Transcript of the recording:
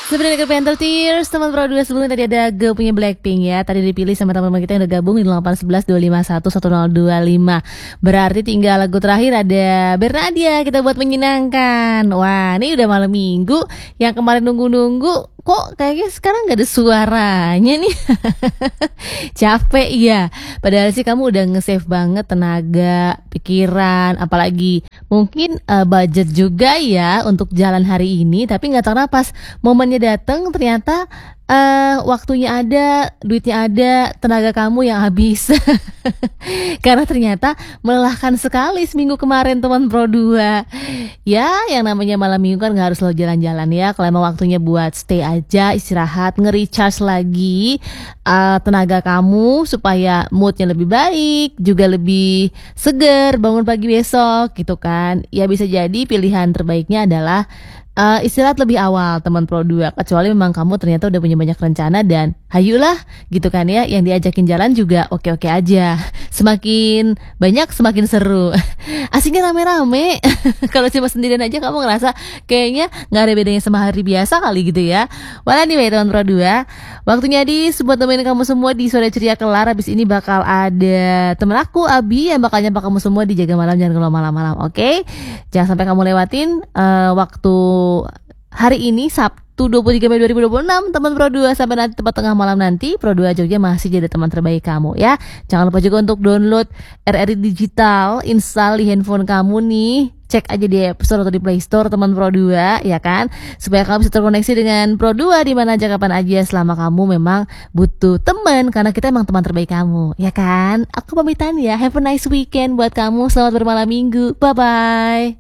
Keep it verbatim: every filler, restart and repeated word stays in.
Sebenarnya ke Panther Tears, teman Pro dua sebelumnya tadi ada Girl punya Blackpink ya. Tadi dipilih sama teman-teman kita yang udah gabung di delapan satu satu dua lima satu satu nol dua lima. Berarti tinggal lagu terakhir ada Bernadia kita buat menyenangkan. Wah, ini udah malam minggu. Yang kemarin nunggu-nunggu kok kayaknya sekarang gak ada suaranya nih. Capek ya. Padahal sih kamu udah nge-save banget tenaga, pikiran, apalagi mungkin uh, budget juga ya untuk jalan hari ini. Tapi nggak tahu kenapa pas momennya datang ternyata uh, waktunya ada, duitnya ada, tenaga kamu yang habis. Karena ternyata melelahkan sekali seminggu kemarin teman Pro dua. Ya, yang namanya malam minggu kan gak harus selalu jalan-jalan ya. Kalau emang waktunya buat stay aja, istirahat, nge-recharge lagi uh, tenaga kamu supaya moodnya lebih baik, juga lebih seger bangun pagi besok gitu kan. Ya bisa jadi pilihan terbaiknya adalah Uh, istirahat lebih awal teman Pro dua, kecuali memang kamu ternyata udah punya banyak rencana dan hayulah gitu kan ya, yang diajakin jalan juga oke-oke aja. Semakin banyak semakin seru. Asiknya rame-rame. Kalau cuma sendirian aja kamu ngerasa kayaknya nggak ada bedanya sama hari biasa kali gitu ya. Well anyway teman Pro dua, waktunya di buat temenin kamu semua di sore ceria kelar. Habis ini bakal ada temen aku Abi yang bakal nyapa kamu semua di Jaga Malam, jangan kalau malam-malam, oke? Okay? Jangan sampai kamu lewatin uh, waktu hari ini Sabtu dua puluh tiga Mei dua ribu dua puluh enam teman Pro dua. Sampai nanti tepat tengah malam nanti Pro dua Jogja masih jadi teman terbaik kamu ya. Jangan lupa juga untuk download R R I Digital, install di handphone kamu nih. Cek aja di App Store atau di Play Store teman Pro dua ya kan, supaya kamu bisa terkoneksi dengan Pro dua di mana aja kapan aja selama kamu memang butuh teman, karena kita emang teman terbaik kamu ya kan. Aku pamitan ya, have a nice weekend buat kamu, selamat bermalam minggu, bye bye.